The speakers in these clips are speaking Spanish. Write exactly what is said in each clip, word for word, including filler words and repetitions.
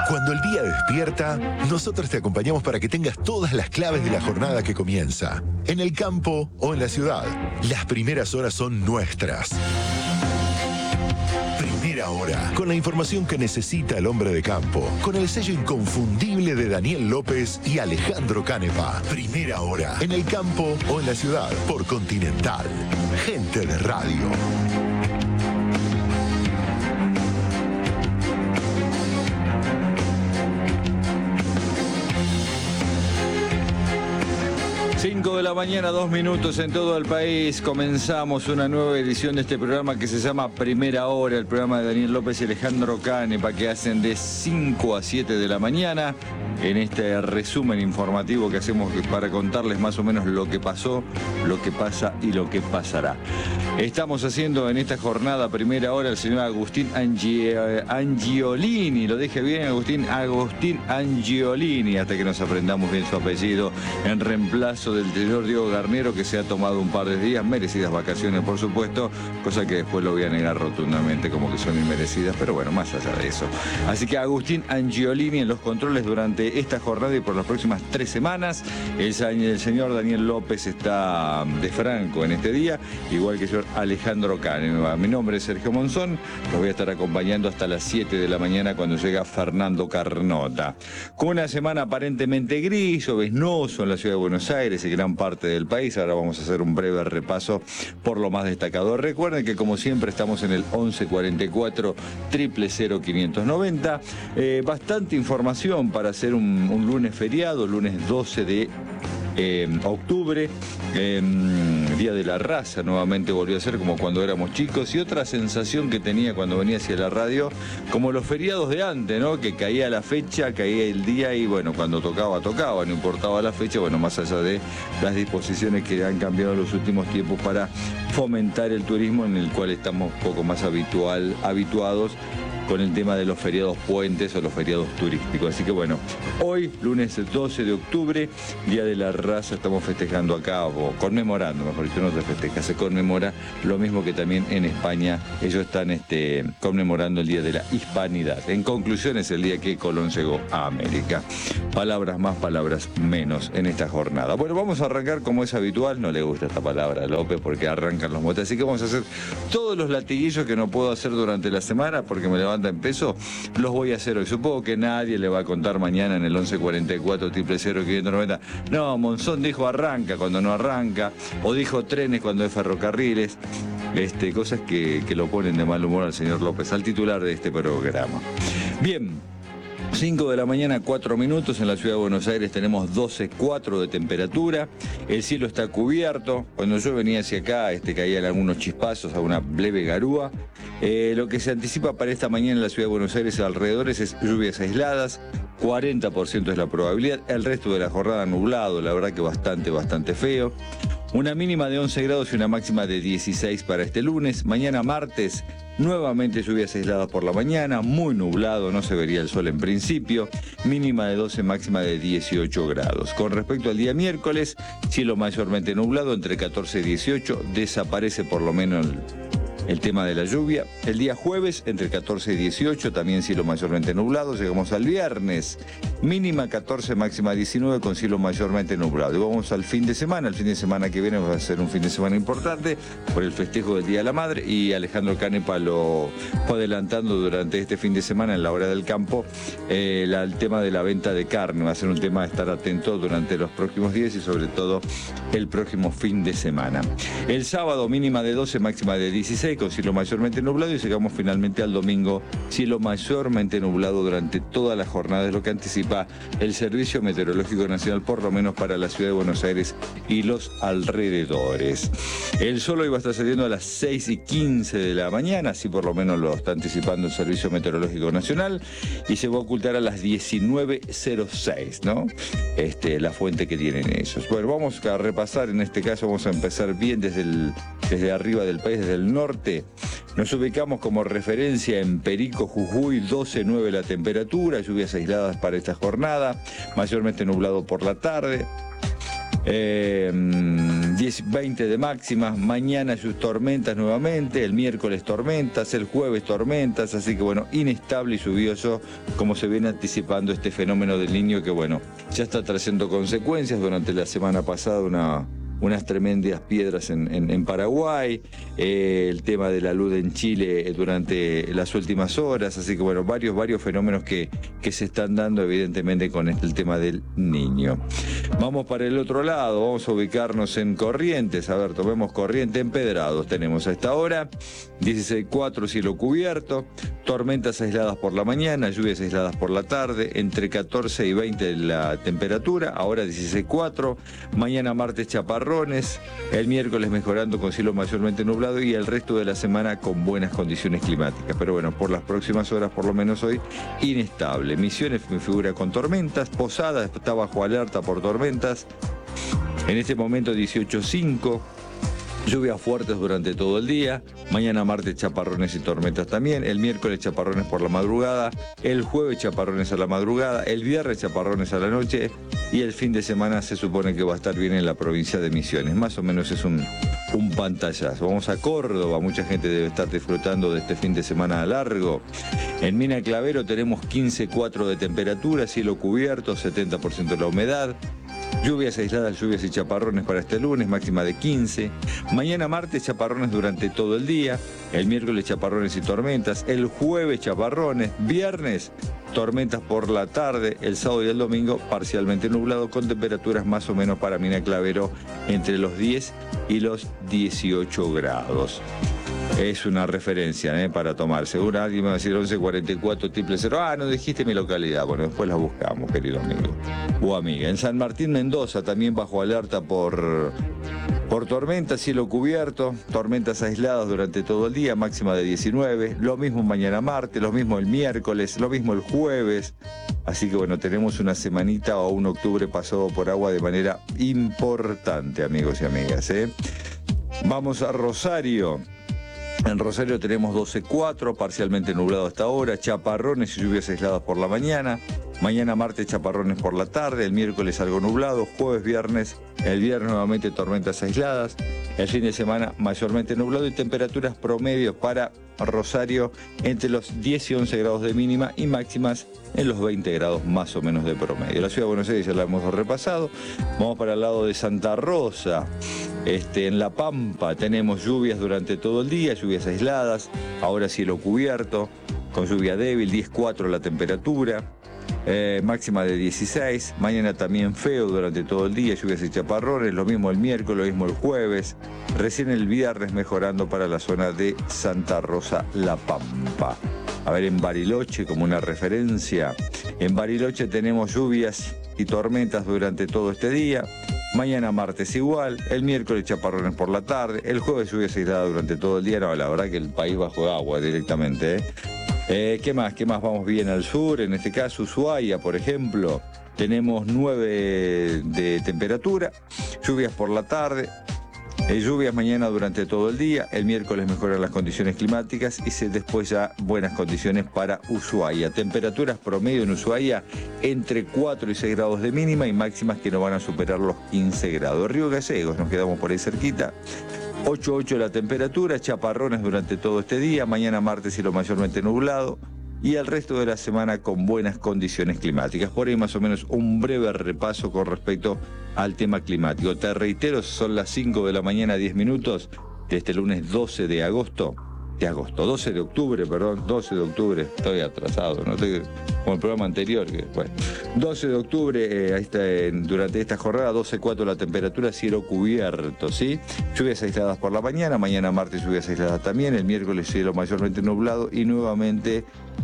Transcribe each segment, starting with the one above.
Cuando el día despierta, nosotros te acompañamos para que tengas todas las claves de la jornada que comienza. En el campo o en la ciudad, las primeras horas son nuestras. Primera Hora, con la información que necesita el hombre de campo, con el sello inconfundible de Daniel López y Alejandro Canepa. Primera Hora, en el campo o en la ciudad, por Continental. Gente de radio. cinco de la mañana, dos minutos en todo el país. Comenzamos una nueva edición de este programa que se llama Primera Hora, el programa de Daniel López y Alejandro Canepa, que hacen de cinco a siete de la mañana en este resumen informativo que hacemos para contarles más o menos lo que pasó, lo que pasa y lo que pasará. Estamos haciendo en esta jornada Primera Hora el señor Agustín Angi Angiolini, lo dije bien, Agustín, Agustín Angiolini, hasta que nos aprendamos bien su apellido, en reemplazo del señor Diego Garnero, que se ha tomado un par de días, merecidas vacaciones por supuesto, cosa que después lo voy a negar rotundamente como que son inmerecidas, pero bueno, más allá de eso. Así que Agustín Angiolini en los controles durante esta jornada y por las próximas tres semanas. El, el señor Daniel López está de franco en este día, igual que el señor Alejandro Canepa. Mi nombre es Sergio Monzón, los voy a estar acompañando hasta las siete de la mañana cuando llega Fernando Carnota. Con una semana aparentemente gris, lloviznoso en la ciudad de Buenos Aires y gran parte del país. Ahora vamos a hacer un breve repaso por lo más destacado. Recuerden que como siempre estamos en el once cuarenta y cuatro, cero cero cero, quinientos noventa. Eh, bastante información para hacer un, un lunes feriado, lunes doce de Eh, octubre, eh, Día de la Raza, nuevamente volvió a ser como cuando éramos chicos, y otra sensación que tenía cuando venía hacia la radio, como los feriados de antes, ¿no? Que caía la fecha, caía el día y bueno, cuando tocaba, tocaba, no importaba la fecha, bueno, más allá de las disposiciones que han cambiado en los últimos tiempos para fomentar el turismo, en el cual estamos un poco más habitual, habituados con el tema de los feriados puentes o los feriados turísticos. Así que bueno, hoy, lunes doce de octubre, Día de la Raza, estamos festejando acá, o conmemorando, mejor dicho, no se festeja, se conmemora lo mismo que también en España, ellos están este, conmemorando el Día de la Hispanidad. En conclusión, es el día que Colón llegó a América. Palabras más, palabras menos en esta jornada. Bueno, vamos a arrancar como es habitual, no le gusta esta palabra a López porque arrancan los motes, así que vamos a hacer todos los latiguillos que no puedo hacer durante la semana porque me levanto en peso, los voy a hacer hoy. Supongo que nadie le va a contar mañana en el once cuarenta y cuatro, cero cero cero, quinientos noventa. No, Monzón dijo arranca cuando no arranca, o dijo trenes cuando es ferrocarriles. Este, cosas que, que lo ponen de mal humor al señor López, al titular de este programa. Bien. cinco de la mañana, cuatro minutos, en la ciudad de Buenos Aires tenemos doce coma cuatro de temperatura, el cielo está cubierto, cuando yo venía hacia acá este, caían algunos chispazos, a una leve garúa. Eh, lo que se anticipa para esta mañana en la ciudad de Buenos Aires alrededores es lluvias aisladas, cuarenta por ciento es la probabilidad, el resto de la jornada nublado, la verdad que bastante, bastante feo. Una mínima de once grados y una máxima de dieciséis para este lunes. Mañana martes, nuevamente lluvias aisladas por la mañana, muy nublado, no se vería el sol en principio. Mínima de doce, máxima de dieciocho grados. Con respecto al día miércoles, cielo mayormente nublado, entre catorce y dieciocho, desaparece por lo menos el... el tema de la lluvia. El día jueves, entre catorce y dieciocho, también cielo mayormente nublado. Llegamos al viernes, mínima catorce, máxima diecinueve, con cielo mayormente nublado. Y vamos al fin de semana. El fin de semana que viene va a ser un fin de semana importante por el festejo del Día de la Madre, y Alejandro Canepa lo fue adelantando durante este fin de semana en la hora del campo, eh, la, el tema de la venta de carne. Va a ser un tema a estar atento durante los próximos días y sobre todo el próximo fin de semana. El sábado, mínima de doce, máxima de dieciséis, con cielo mayormente nublado, y llegamos finalmente al domingo, cielo mayormente nublado durante toda la jornada, es lo que anticipa el Servicio Meteorológico Nacional, por lo menos para la ciudad de Buenos Aires y los alrededores. El sol hoy va a estar saliendo a las seis y quince de la mañana, así por lo menos lo está anticipando el Servicio Meteorológico Nacional, y se va a ocultar a las diecinueve cero seis, ¿no? Este, la fuente que tienen ellos. Bueno, vamos a repasar, en este caso vamos a empezar bien desde, el, desde arriba del país, desde el norte. Nos ubicamos como referencia en Perico, Jujuy, doce coma nueve la temperatura, lluvias aisladas para esta jornada, mayormente nublado por la tarde. Eh, diez, veinte de máxima, mañana sus tormentas nuevamente, el miércoles tormentas, el jueves tormentas, así que bueno, inestable y lluvioso como se viene anticipando este fenómeno del Niño que bueno, ya está trayendo consecuencias. Durante la semana pasada una... unas tremendas piedras en, en, en Paraguay, eh, el tema de la luz en Chile durante las últimas horas, así que bueno, varios, varios fenómenos que, que se están dando evidentemente con este, el tema del Niño. Vamos para el otro lado, vamos a ubicarnos en Corrientes, a ver, tomemos Corrientes, Empedrados, tenemos a esta hora, dieciséis cuatro cielo cubierto, tormentas aisladas por la mañana, lluvias aisladas por la tarde, entre catorce y veinte la temperatura, ahora dieciséis cuatro, mañana martes chaparrón, el miércoles mejorando con cielo mayormente nublado y el resto de la semana con buenas condiciones climáticas. Pero bueno, por las próximas horas, por lo menos hoy, inestable. Misiones me figura con tormentas, Posadas está bajo alerta por tormentas. En este momento dieciocho cinco. Lluvias fuertes durante todo el día, mañana martes chaparrones y tormentas también, el miércoles chaparrones por la madrugada, el jueves chaparrones a la madrugada, el viernes chaparrones a la noche y el fin de semana se supone que va a estar bien en la provincia de Misiones. Más o menos es un, un pantallazo. Vamos a Córdoba, mucha gente debe estar disfrutando de este fin de semana largo. En Mina Clavero tenemos quince cuatro de temperatura, cielo cubierto, setenta por ciento de la humedad. Lluvias aisladas, lluvias y chaparrones para este lunes, máxima de quince. Mañana martes chaparrones durante todo el día. El miércoles chaparrones y tormentas. El jueves chaparrones. Viernes tormentas por la tarde. El sábado y el domingo parcialmente nublado con temperaturas más o menos para Mina Clavero entre los diez y los dieciocho grados. Es una referencia ¿eh? para tomar. Seguro alguien me va a decir once cuarenta y cuatro triple cero. Ah, no dijiste mi localidad. Bueno, después la buscamos, querido amigo o amiga. En San Martín, Mendoza, también bajo alerta por, por tormentas, cielo cubierto, tormentas aisladas durante todo el día, máxima de diecinueve. Lo mismo mañana martes, lo mismo el miércoles, lo mismo el jueves. Así que bueno, tenemos una semanita o un octubre pasado por agua de manera importante, amigos y amigas. ¿eh? Vamos a Rosario. En Rosario tenemos doce cuatro, parcialmente nublado hasta ahora, chaparrones y lluvias aisladas por la mañana. Mañana martes chaparrones por la tarde, el miércoles algo nublado, jueves, viernes, el viernes nuevamente tormentas aisladas. El fin de semana mayormente nublado y temperaturas promedios para Rosario entre los diez y once grados de mínima y máximas en los veinte grados más o menos de promedio. La ciudad de Buenos Aires ya la hemos repasado. Vamos para el lado de Santa Rosa. Este, en La Pampa tenemos lluvias durante todo el día, lluvias aisladas, ahora cielo cubierto, con lluvia débil, diez cuatro la temperatura. Eh, máxima de dieciséis, mañana también feo durante todo el día, lluvias y chaparrones, lo mismo el miércoles, lo mismo el jueves, recién el viernes mejorando para la zona de Santa Rosa, La Pampa. A ver, en Bariloche, como una referencia, en Bariloche tenemos lluvias y tormentas durante todo este día, mañana martes igual, el miércoles chaparrones por la tarde, el jueves lluvias aisladas durante todo el día, no, la verdad que el país bajo agua directamente, ¿eh? Eh, ¿Qué más? ¿Qué más? Vamos bien al sur, en este caso Ushuaia, por ejemplo, tenemos nueve de temperatura, lluvias por la tarde, eh, lluvias mañana durante todo el día, el miércoles mejoran las condiciones climáticas y se, después ya buenas condiciones para Ushuaia. Temperaturas promedio en Ushuaia entre cuatro y seis grados de mínima y máximas que no van a superar los quince grados. Río Gallegos, nos quedamos por ahí cerquita. ocho ocho la temperatura, chaparrones durante todo este día, mañana martes cielo mayormente nublado y el resto de la semana con buenas condiciones climáticas. Por ahí más o menos un breve repaso con respecto al tema climático. Te reitero, son las cinco de la mañana, diez minutos de este lunes doce de agosto. De agosto, doce de octubre, perdón, doce de octubre, estoy atrasado, no estoy como el programa anterior, que bueno, doce de octubre, eh, ahí está, eh, durante esta jornada, doce cuatro la temperatura, cielo cubierto, ¿sí? Lluvias aisladas por la mañana, mañana martes lluvias aisladas también, el miércoles cielo mayormente nublado y nuevamente,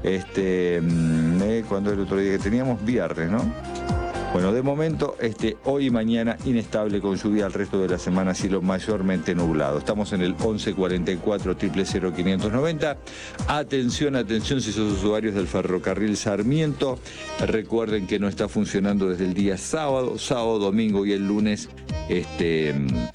este, eh, cuando el otro día que teníamos, viernes, ¿no? Bueno, de momento, este, hoy y mañana inestable con lluvia, el resto de la semana cielo mayormente nublado. Estamos en el once cuarenta y cuatro triple cero quinientos noventa. Atención, atención, si sos usuarios del ferrocarril Sarmiento, recuerden que no está funcionando desde el día sábado, sábado, domingo y el lunes, este,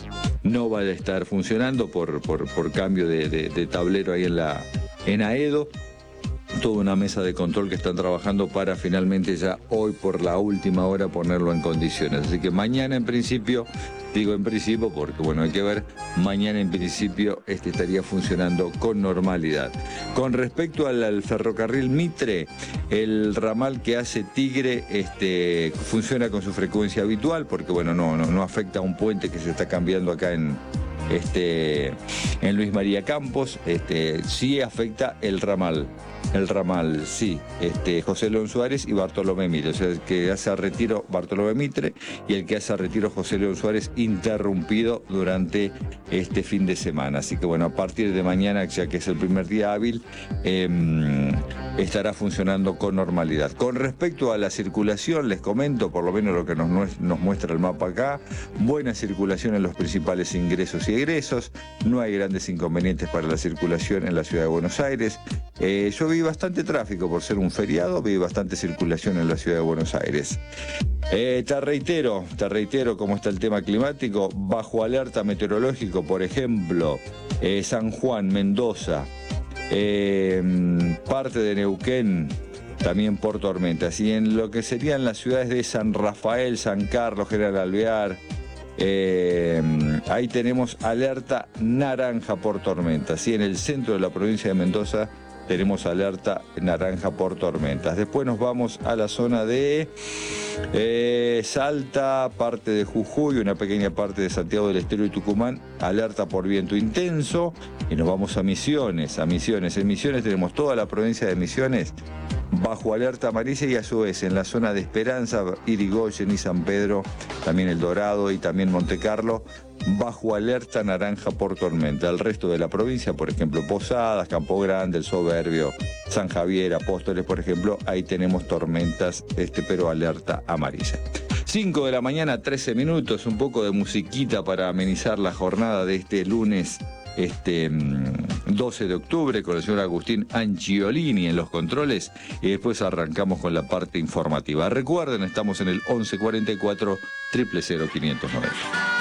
no va a estar funcionando por, por, por cambio de, de, de tablero ahí en la, en Aedo. toda una mesa de control que están trabajando para finalmente ya hoy por la última hora ponerlo en condiciones. Así que mañana en principio, digo en principio porque bueno, hay que ver, mañana en principio este estaría funcionando con normalidad. Con respecto al, al ferrocarril Mitre, el ramal que hace Tigre este, funciona con su frecuencia habitual porque bueno, no, no, no afecta a un puente que se está cambiando acá en... Este, en Luis María Campos, este, sí afecta el ramal, el ramal, sí, este, José León Suárez y Bartolomé Mitre, o sea, el que hace a retiro Bartolomé Mitre y el que hace a retiro José León Suárez, interrumpido durante este fin de semana. Así que bueno, a partir de mañana, ya que es el primer día hábil, eh, estará funcionando con normalidad. Con respecto a la circulación, les comento, por lo menos lo que nos, nos muestra el mapa acá, buena circulación en los principales ingresos y egresos, no hay grandes inconvenientes para la circulación en la ciudad de Buenos Aires. Eh, yo vi bastante tráfico por ser un feriado, vi bastante circulación en la ciudad de Buenos Aires. Eh, te reitero, te reitero cómo está el tema climático, bajo alerta meteorológico, por ejemplo, eh, San Juan, Mendoza, eh, parte de Neuquén, también por tormentas. Y en lo que serían las ciudades de San Rafael, San Carlos, General Alvear, Eh, ahí tenemos alerta naranja por tormentas. Y en el centro de la provincia de Mendoza tenemos alerta naranja por tormentas. Después nos vamos a la zona de eh, Salta, parte de Jujuy, una pequeña parte de Santiago del Estero y Tucumán, alerta por viento intenso. Y nos vamos a Misiones, a Misiones. En Misiones tenemos toda la provincia de Misiones bajo alerta amarilla y a su vez en la zona de Esperanza, Irigoyen y San Pedro, también El Dorado y también Montecarlo, bajo alerta naranja por tormenta. El resto de la provincia, por ejemplo, Posadas, Campo Grande, El Soberbio, San Javier, Apóstoles, por ejemplo, ahí tenemos tormentas, este, pero alerta amarilla. cinco de la mañana, trece minutos, un poco de musiquita para amenizar la jornada de este lunes Este doce de octubre con el señor Agustín Angiolini en los controles y después arrancamos con la parte informativa. Recuerden, estamos en el once cuarenta y cuatro, cero cero cero, quinientos noventa.